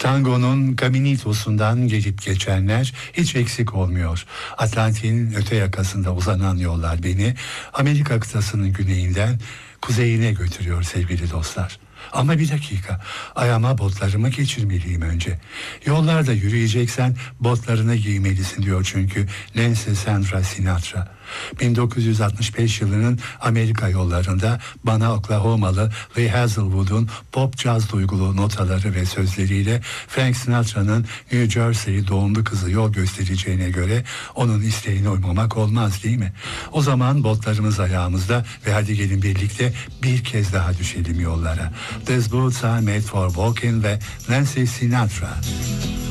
Tango'nun Caminito'sundan gelip geçenler hiç eksik olmuyor. Atlantik'in öte yakasında uzanan yollar beni Amerika kıtasının güneyinden kuzeyine götürüyor sevgili dostlar. Ama bir dakika, ayağıma botlarımı geçirmeliyim önce. Yollarda yürüyeceksen botlarını giymelisin diyor çünkü Nancy Sinatra. 1965 yılının Amerika yollarında bana Oklahomalı Lee Hazelwood'un pop caz duygulu notaları ve sözleriyle Frank Sinatra'nın New Jersey doğumlu kızı yol göstereceğine göre onun isteğine uymamak olmaz değil mi? O zaman botlarımız ayağımızda ve hadi gelin birlikte bir kez daha düşelim yollara. These boots are made for walking ve Nancy Sinatra.